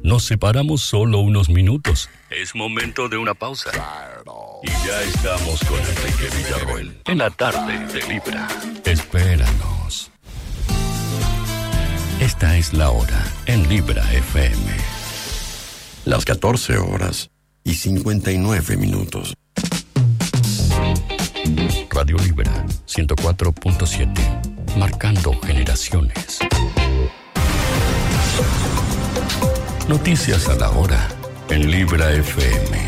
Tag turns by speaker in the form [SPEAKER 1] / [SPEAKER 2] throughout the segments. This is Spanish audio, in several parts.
[SPEAKER 1] Nos separamos solo unos minutos. Es momento de una pausa. Y ya estamos con Enrique Villarroel en la tarde de Libra. Espéranos. Esta es la hora en Libra FM.
[SPEAKER 2] Las 14:59.
[SPEAKER 1] Radio Libra 104.7. Marcando generaciones. Noticias a la hora en Libra FM.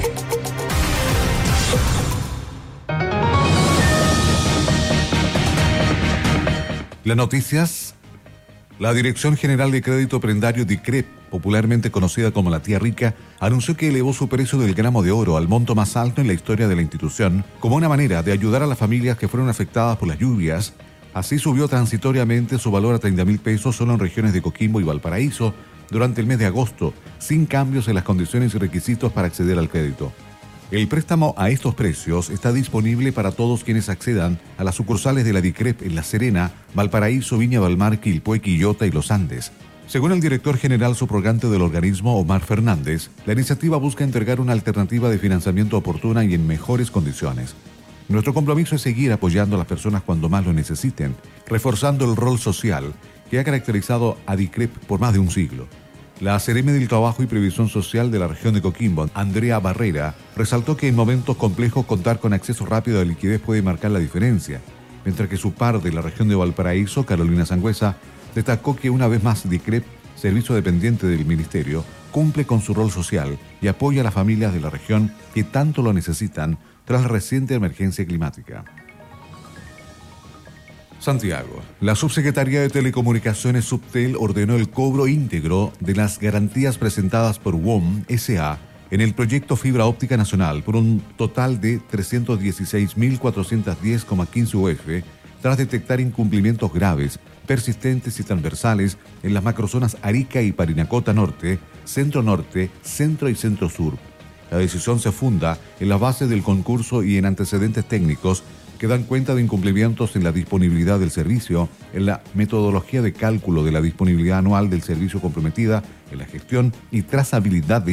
[SPEAKER 3] Las noticias. La Dirección General de Crédito Prendario DICREP, popularmente conocida como la Tía Rica, anunció que elevó su precio del gramo de oro al monto más alto en la historia de la institución, como una manera de ayudar a las familias que fueron afectadas por las lluvias. Así subió transitoriamente su valor a 30.000 pesos solo en regiones de Coquimbo y Valparaíso durante el mes de agosto, sin cambios en las condiciones y requisitos para acceder al crédito. El préstamo a estos precios está disponible para todos quienes accedan a las sucursales de la DICREP en La Serena, Valparaíso, Viña del Mar, Quilpué, Quillota y Los Andes. Según el director general subrogante del organismo, Omar Fernández, la iniciativa busca entregar una alternativa de financiamiento oportuna y en mejores condiciones. Nuestro compromiso es seguir apoyando a las personas cuando más lo necesiten, reforzando el rol social que ha caracterizado a DICREP por más de un siglo. La CRM del Trabajo y Previsión Social de la región de Coquimbo, Andrea Barrera, resaltó que en momentos complejos contar con acceso rápido a liquidez puede marcar la diferencia, mientras que su par de la región de Valparaíso, Carolina Sangüesa, destacó que una vez más DICREP, servicio dependiente del Ministerio, cumple con su rol social y apoya a las familias de la región que tanto lo necesitan tras la reciente emergencia climática. Santiago. La Subsecretaría de Telecomunicaciones Subtel ordenó el cobro íntegro de las garantías presentadas por WOM S.A. en el proyecto Fibra Óptica Nacional por un total de 316.410,15 UF tras detectar incumplimientos graves, persistentes y transversales en las macrozonas Arica y Parinacota Norte, Centro Norte, Centro y Centro Sur. La decisión se funda en la base del concurso y en antecedentes técnicos que dan cuenta de incumplimientos en la disponibilidad del servicio, en la metodología de cálculo de la disponibilidad anual del servicio comprometida, en la gestión y trazabilidad de